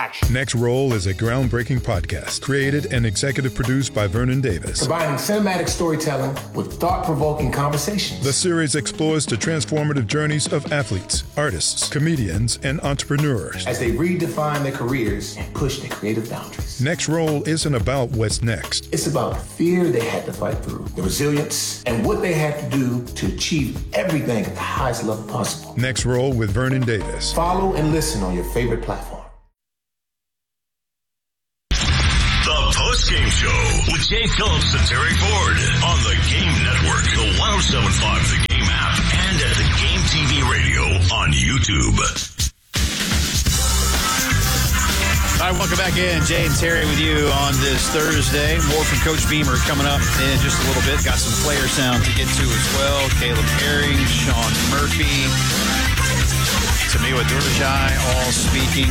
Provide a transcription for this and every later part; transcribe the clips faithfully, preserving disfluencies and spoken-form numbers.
action. Next Roll is a groundbreaking podcast created and executive produced by Vernon Davis. Combining cinematic storytelling with thought-provoking conversations. The series explores the transformative journeys of athletes, artists, comedians, and entrepreneurs as they redefine their careers and push their creative boundaries. Next Roll isn't about what's next. It's about the fear they had to fight through, the resilience, and what they had to do to achieve everything at the highest level possible. Next Roll with Vernon Davis. Follow and listen on your favorite platform. The Post-Game Show with Jay Phillips and Terry Ford on the Game Network, the one oh seven point five The Game app, and at the Game T V radio on YouTube. All right, welcome back in. Jay and Terry with you on this Thursday. More from Coach Beamer coming up in just a little bit. Got some player sound to get to as well. Caleb Herring, Sean Murphy, Tamiwa Durjai all speaking.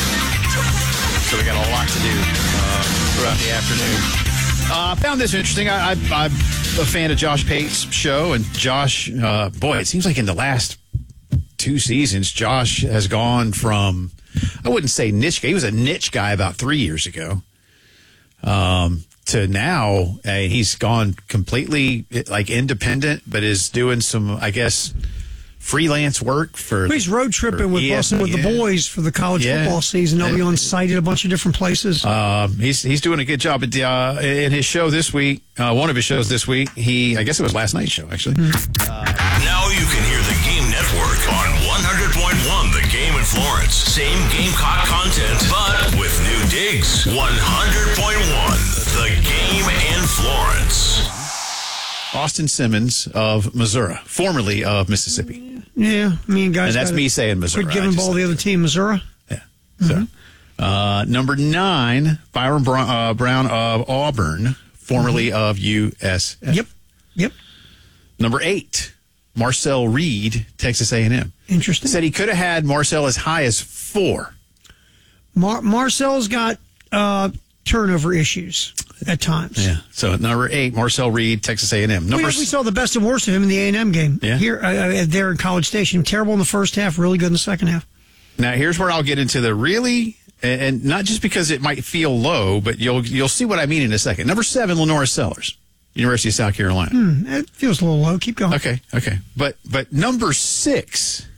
So we got a lot to do uh, throughout the afternoon. I uh, found this interesting. I, I, I'm a fan of Josh Pate's show, and Josh, uh, boy, it seems like in the last two seasons, Josh has gone from, I wouldn't say niche guy. He was a niche guy about three years ago. Um, to now, uh, he's gone completely like independent, but is doing some, I guess, freelance work for. He's road tripping with E S P N. with the boys for the college Yeah. football season. They'll be on site at a bunch of different places. Um, he's he's doing a good job. But uh, in his show this week, uh, one of his shows this week, he I guess it was last night's show actually. Mm-hmm. Uh, Now you can hear the Game Network on one hundred point one The Game in Florence. Same Gamecock content, but with new digs. one hundred point one The Game in Florence. Austin Simmons of Missouri, formerly of Mississippi. Yeah, I mean, guys. And that's me saying Missouri. Quit giving I just ball the like other it. team, Missouri. Yeah. So, uh, number nine, Byron Brown, uh, Brown of Auburn, formerly of U S F. Yep. Yep. Number eight, Marcel Reed, Texas A and M. Interesting. Said he could have had Marcel as high as four. Mar- Marcel's got uh, turnover issues at times. Yeah. So at number eight, Marcel Reed, Texas A and M. We, Number we saw the best and worst of him in the A and M game. Yeah. Here, uh, there in College Station. Terrible in the first half, really good in the second half. Now, here's where I'll get into the really, and, and not just because it might feel low, but you'll you'll see what I mean in a second. Number seven, Lenora Sellers, University of South Carolina. Hmm, it feels a little low. Keep going. Okay, okay. But but number six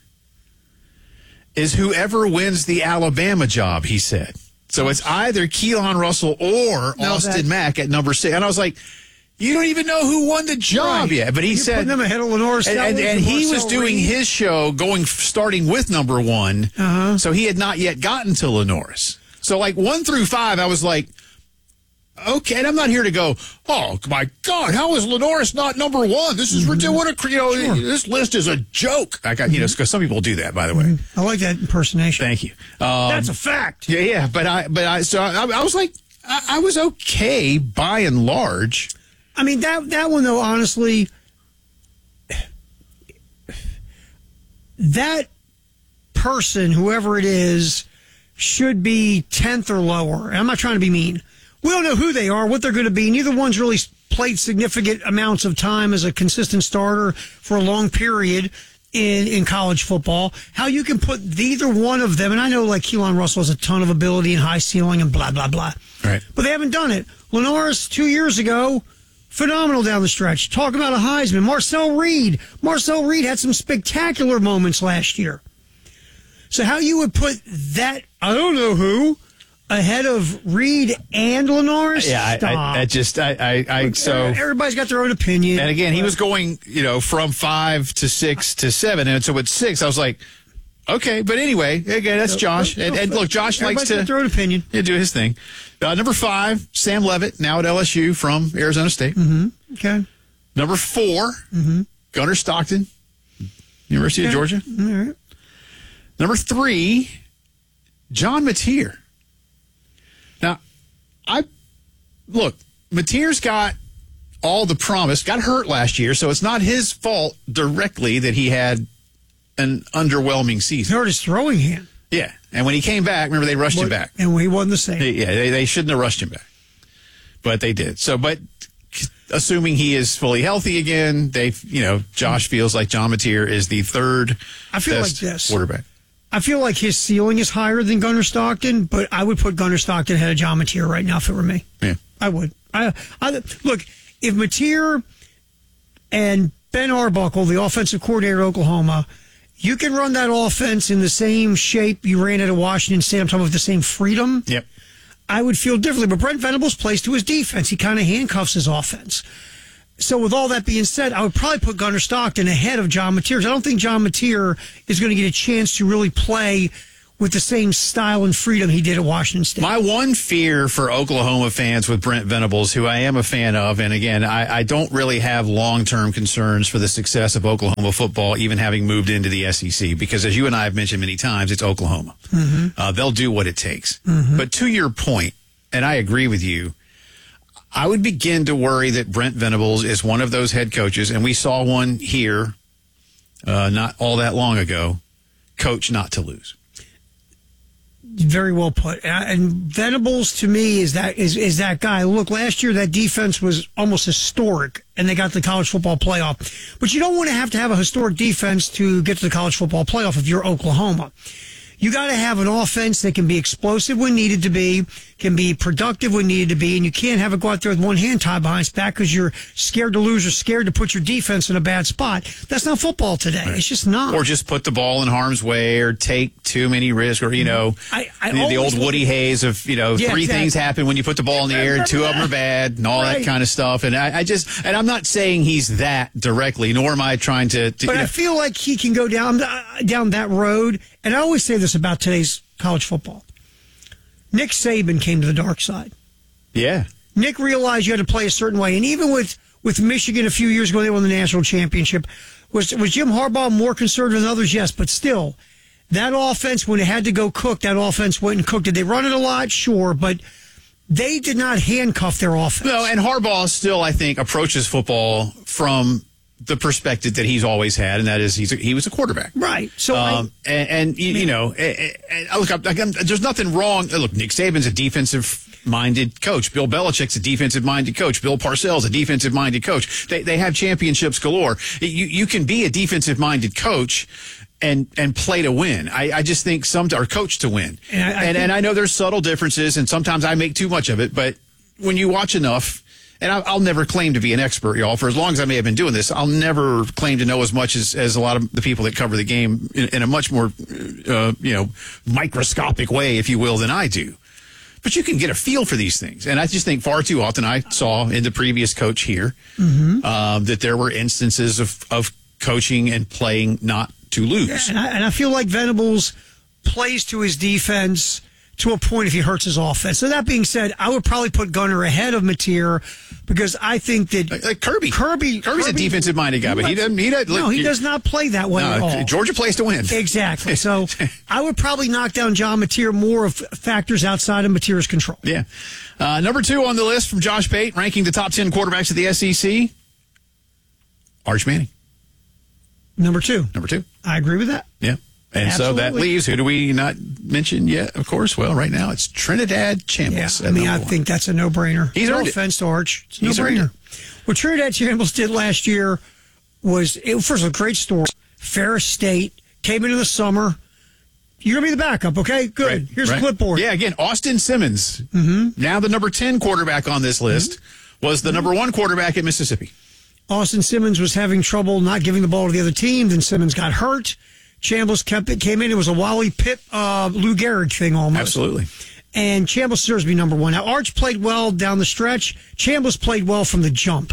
is whoever wins the Alabama job, he said. So it's either Keelan Russell or Now Austin that- Mack at number six. And I was like, you don't even know who won the job Right. yet. But he You're said, putting them ahead of Lenora and, Sellers and, and and he was Marcel doing Reed. his show going starting with number one. Uh-huh. So he had not yet gotten to Lenore's. So like one through five, I was like, okay, and I'm not here to go, oh, my God, how is Lenore's not number one? This is ridiculous. What a, you know, Sure. this list is a joke. I got, you know, because some people do that, by the way. I like that impersonation. Thank you. Um, That's a fact. yeah, yeah, but I, but I, so I, I was like, I, I was okay by and large. I mean, that that one, though, honestly, that person, whoever it is, should be tenth or lower. I'm not trying to be mean. We don't know who they are, what they're going to be. Neither one's really played significant amounts of time as a consistent starter for a long period in, in college football. How you can put either one of them, and I know like Keelan Russell has a ton of ability and high ceiling and blah, blah, blah. Right. But they haven't done it. Lenore's two years ago, phenomenal down the stretch. Talk about a Heisman. Marcel Reed. Marcel Reed had some spectacular moments last year. So how you would put that, I don't know who, ahead of Reed and Lenore's? Yeah, I, Stop. I, I just, I, I, I, so. Everybody's got their own opinion. And again, he was going, you know, from five to six to seven. And so at six, I was like, okay. But anyway, again, that's Josh. And, and look, Josh likes Everybody's got their to own opinion. yeah, do his thing. Uh, number five, Sam Levitt, now at L S U from Arizona State. Mm-hmm. Okay. Number four, Mm-hmm. Gunnar Stockton, University Okay. of Georgia. All right. Number three, John Mateer. Now, I look, Mateer's got all the promise, got hurt last year, so it's not his fault directly that he had an underwhelming He season. hurt his throwing hand. Yeah, and when he came back, remember they rushed him back. And he wasn't the same. They- yeah, they, they shouldn't have rushed him back, but they did. So, but assuming he is fully healthy again, they, you know, Josh feels like John Mateer is the third I feel best like this. quarterback. I feel like his ceiling is higher than Gunnar Stockton, but I would put Gunnar Stockton ahead of John Mateer right now if it were me. Yeah, I would. I, I look, if Mateer and Ben Arbuckle, the offensive coordinator of Oklahoma, you can run that offense in the same shape you ran it at Washington State. I'm talking about the same freedom. Yep. I would feel differently. But Brent Venables plays to his defense. He kind of handcuffs his offense. So with all that being said, I would probably put Gunnar Stockton ahead of John Mateer. I don't think John Mateer is going to get a chance to really play with the same style and freedom he did at Washington State. My one fear for Oklahoma fans with Brent Venables, who I am a fan of, and again, I, I don't really have long-term concerns for the success of Oklahoma football, even having moved into the S E C, because as you and I have mentioned many times, it's Oklahoma. Mm-hmm. Uh, they'll do what it takes. Mm-hmm. But to your point, and I agree with you, I would begin to worry that Brent Venables is one of those head coaches, and we saw one here uh, not all that long ago, coach not to lose. Very well put. And Venables, to me, is that is, is that guy. Look, last year that defense was almost historic, and they got to the college football playoff. But you don't want to have to have a historic defense to get to the college football playoff if you're Oklahoma. You got to have an offense that can be explosive when needed to be, can be productive when needed to be, and you can't have it go out there with one hand tied behind its back because you're scared to lose or scared to put your defense in a bad spot. That's not football today. Right. It's just not. Or just put the ball in harm's way or take too many risks or, you know, I, I the, the old Woody Hayes of, you know, yeah, three exactly. things happen when you put the ball in the air and two of them are bad and all right. that kind of stuff. And I, I just, and I'm not saying he's that directly, nor am I trying to. to but you know, I feel like he can go down, down that road. And I always say this about today's college football. Nick Saban came to the dark side. Yeah. Nick realized you had to play a certain way. And even with, with Michigan a few years ago, they won the national championship. Was, was Jim Harbaugh more conservative than others? Yes, but still, that offense, when it had to go cook, that offense went and cooked. Did they run it a lot? Sure, but they did not handcuff their offense. No, and Harbaugh still, I think, approaches football from the perspective that he's always had, and that is he's a, he was a quarterback. Right. So, um, I, and, and you, you know, and, and look, I, I, there's nothing wrong. Look, Nick Saban's a defensive-minded coach. Bill Belichick's a defensive-minded coach. Bill Parcells a defensive-minded coach. They they have championships galore. You you can be a defensive-minded coach and and play to win. I, I just think some or coach to win. And I, I, and, think, and I know there's subtle differences, and sometimes I make too much of it. But when you watch enough. And I'll never claim to be an expert, y'all. For as long as I may have been doing this, I'll never claim to know as much as, as a lot of the people that cover the game in, in a much more, uh, you know, microscopic way, if you will, than I do. But you can get a feel for these things. And I just think far too often I saw in the previous coach here mm-hmm. uh, that there were instances of, of coaching and playing not to lose. Yeah, and, I, and I feel like Venables plays to his defense to a point if he hurts his offense. So that being said, I would probably put Gunnar ahead of Mateer because I think that like, like Kirby, Kirby, Kirby's Kirby, a defensive-minded guy, but he doesn't. He doesn't. No, look, he does not play that way no, at all. Georgia plays to win. Exactly. So I would probably knock down John Mateer more of factors outside of Mateer's control. Yeah. Uh, number two on the list from Josh Pate, ranking the top ten quarterbacks of the S E C. Arch Manning. Number two. Number two. I agree with that. Yeah. And Absolutely. so that leaves, who do we not mention yet? Of course, well, right now it's Trinidad Chambliss. Yeah, I mean, I one. think that's a no-brainer. He's no earned offense it. to Arch. It's a He's no-brainer. What Trinidad Chambliss did last year was, it, first of all, a great story. Ferris State came into the summer. You're going to be the backup, okay? Good. Right, Here's right. the clipboard. Yeah, again, Austin Simmons, mm-hmm. now the number ten quarterback on this list, mm-hmm. was the number one quarterback at Mississippi. Austin Simmons was having trouble not giving the ball to the other team. Then Simmons got hurt. Chambliss kept it, came in. It was a Wally Pitt, uh, Lou Gehrig thing almost. Absolutely. And Chambliss deserves to be number one. Now, Arch played well down the stretch. Chambliss played well from the jump.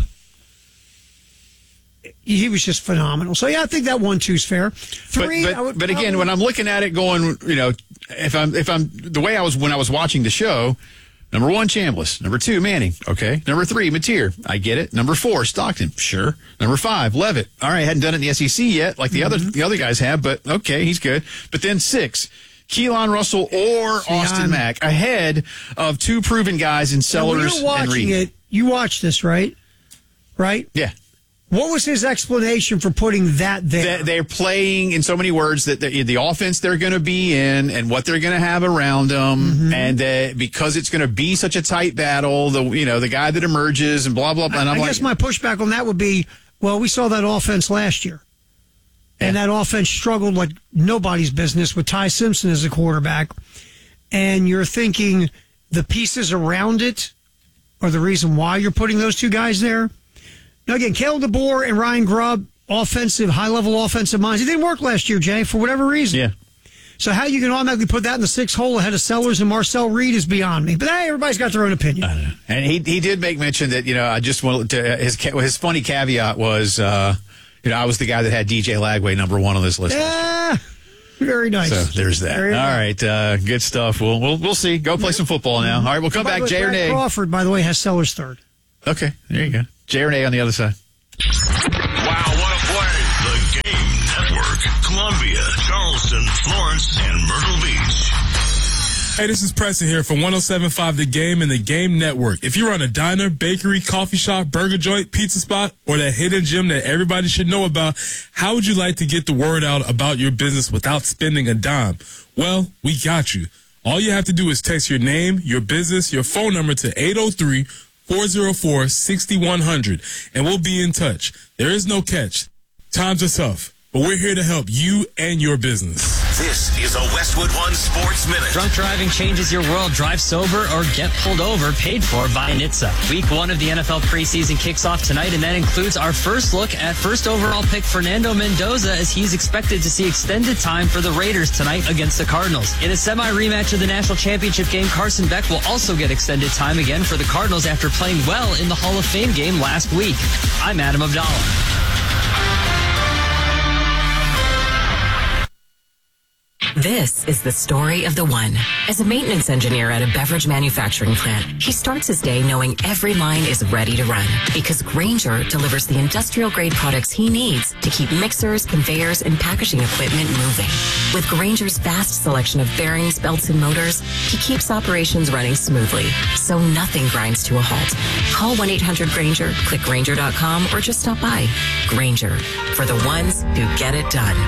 He was just phenomenal. So, yeah, I think that one, two's fair. Three, but, but, I would but again, probably, when I'm looking at it going, you know, if I'm, if I'm, the way I was when I was watching the show, number one, Chambliss. Number two, Manning. Okay. Number three, Mateer. I get it. Number four, Stockton. Sure. Number five, Levitt. All right. Hadn't done it in the S E C yet like the mm-hmm. other the other guys have, but okay, he's good. But then six, Keelan Russell or Keelan. Austin Mack ahead of two proven guys in Sellers now, and Reed. It, you watched this, right? Right? Yeah. What was his explanation for putting that there? They're playing, in so many words, that the, the offense they're going to be in and what they're going to have around them, mm-hmm. and uh, because it's going to be such a tight battle, the you know the guy that emerges and blah blah blah. And I'm I like, guess my pushback on that would be, well, we saw that offense last year. And Yeah. that offense struggled like nobody's business with Ty Simpson as a quarterback. And you're thinking the pieces around it are the reason why you're putting those two guys there. Now, again, Caleb DeBoer and Ryan Grubb, offensive, high-level offensive minds. It didn't work last year, Jay, for whatever reason. Yeah. So how you can automatically put that in the sixth hole ahead of Sellers and Marcel Reed is beyond me. But hey, everybody's got their own opinion. And he he did make mention that, you know, I just wanted to, his his funny caveat was, uh, you know, I was the guy that had D J Lagway number one on this list. Yeah, very nice. So there's that. Very All nice. right, uh, good stuff. We'll, we'll we'll see. Go play some football now. All right, we'll come By the back. way, Jay or Brad Nay? Crawford, by the way, has Sellers third. Okay, there you go. Jay or Nay on the other side. Wow, what a play. The Game Network. Columbia, Charleston, Florence, and Myrtle Beach. Hey, this is Preston here from one oh seven point five The Game and The Game Network. If you run a diner, bakery, coffee shop, burger joint, pizza spot, or that hidden gym that everybody should know about, how would you like to get the word out about your business without spending a dime? Well, we got you. All you have to do is text your name, your business, your phone number to eight oh three, four oh four, six one zero zero, and we'll be in touch. There is no catch. Times are tough, but we're here to help you and your business. This is a Westwood One Sports Minute. Drunk driving changes your world. Drive sober or get pulled over. Paid for by N H T S A. Week one of the N F L preseason kicks off tonight, and that includes our first look at first overall pick Fernando Mendoza, as he's expected to see extended time for the Raiders tonight against the Cardinals. In a semi-rematch of the national championship game, Carson Beck will also get extended time again for the Cardinals after playing well in the Hall of Fame game last week. I'm Adam Abdallah. This is the story of the one. As a maintenance engineer at a beverage manufacturing plant, he starts his day knowing every line is ready to run because Grainger delivers the industrial-grade products he needs to keep mixers, conveyors, and packaging equipment moving. With Grainger's vast selection of bearings, belts, and motors, he keeps operations running smoothly, so nothing grinds to a halt. Call one eight hundred Grainger, click Grainger dot com, or just stop by. Grainger, for the ones who get it done.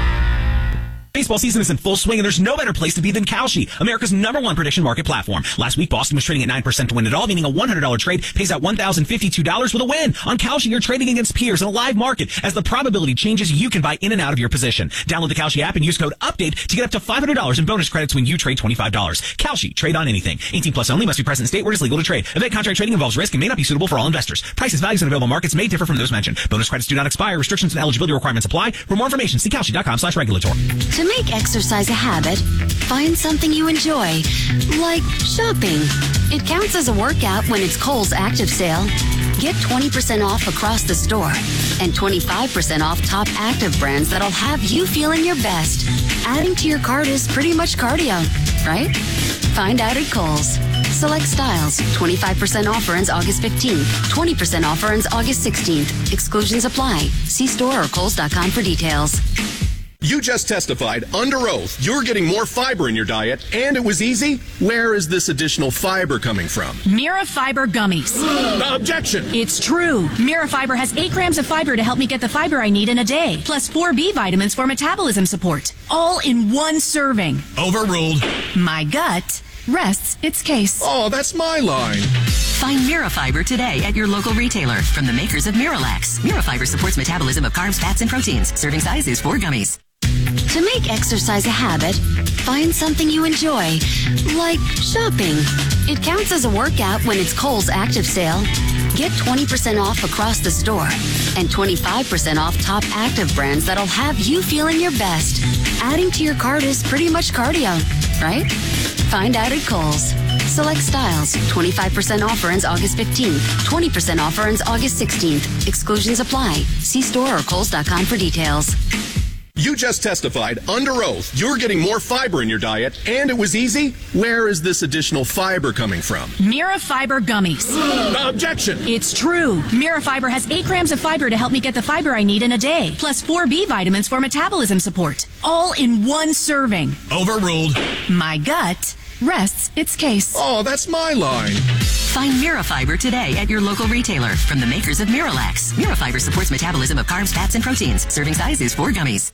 Baseball season is in full swing, and there's no better place to be than Kalshi, America's number one prediction market platform. Last week, Boston was trading at nine percent to win it all, meaning a one hundred dollars trade pays out one thousand fifty-two dollars with a win. On Kalshi, you're trading against peers in a live market. As the probability changes, you can buy in and out of your position. Download the Kalshi app and use code UPDATE to get up to five hundred dollars in bonus credits when you trade twenty-five dollars. Kalshi, trade on anything. eighteen plus only, must be present in state where it is legal to trade. Event contract trading involves risk and may not be suitable for all investors. Prices, values, and available markets may differ from those mentioned. Bonus credits do not expire. Restrictions and eligibility requirements apply. For more information, see Kalshi dot com slash regulatory. To make exercise a habit, find something you enjoy, like shopping. It counts as a workout when it's Kohl's Active Sale. Get twenty percent off across the store and twenty-five percent off top active brands that'll have you feeling your best. Adding to your cart is pretty much cardio, right? Find out at Kohl's. Select styles. twenty-five percent offer ends August fifteenth. twenty percent offer ends August sixteenth. Exclusions apply. See store or kohls dot com for details. You just testified under oath you're getting more fiber in your diet, and it was easy. Where is this additional fiber coming from? Mira Fiber Gummies. Objection. It's true. Mira Fiber has eight grams of fiber to help me get the fiber I need in a day, plus four B vitamins for metabolism support, all in one serving. Overruled. My gut rests its case. Oh, that's my line. Find Mira Fiber today at your local retailer from the makers of Miralax. Mira Fiber supports metabolism of carbs, fats, and proteins. Serving size is four gummies. To make exercise a habit, find something you enjoy, like shopping. It counts as a workout when it's Kohl's Active Sale. Get twenty percent off across the store and twenty-five percent off top active brands that'll have you feeling your best. Adding to your cart is pretty much cardio, right? Find out at Kohl's. Select styles. twenty-five percent offer ends August fifteenth. twenty percent offer ends August sixteenth. Exclusions apply. See store or kohls dot com for details. You just testified under oath you're getting more fiber in your diet, and it was easy. Where is this additional fiber coming from? Mira Fiber Gummies. Objection. It's true. Mira Fiber has eight grams of fiber to help me get the fiber I need in a day, plus four B vitamins for metabolism support, all in one serving. Overruled. My gut rests its case. Oh, that's my line. Find Mira Fiber today at your local retailer from the makers of Miralax. Mira Fiber supports metabolism of carbs, fats, and proteins. Serving size is four gummies.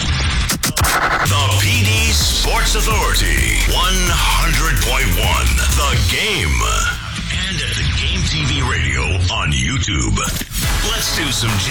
The P D Sports Authority, one hundred point one The Game. And at the Game T V Radio on YouTube. Let's do some